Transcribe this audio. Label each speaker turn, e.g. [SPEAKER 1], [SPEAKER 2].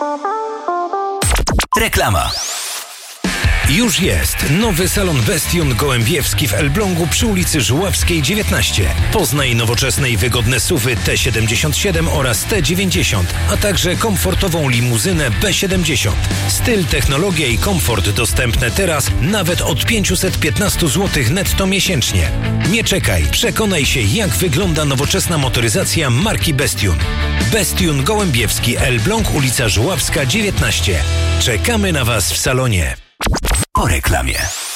[SPEAKER 1] Reklama. Już jest nowy salon Bestion Gołębiewski w Elblągu przy ulicy Żuławskiej 19. Poznaj nowoczesne i wygodne SUV-y T77 oraz T90, a także komfortową limuzynę B70. Styl, technologia i komfort dostępne teraz nawet od 515 zł netto miesięcznie. Nie czekaj, przekonaj się, jak wygląda nowoczesna motoryzacja marki Bestion. Bestion Gołębiewski, Elbląg, ulica Żuławska 19. Czekamy na Was w salonie. Po reklamie.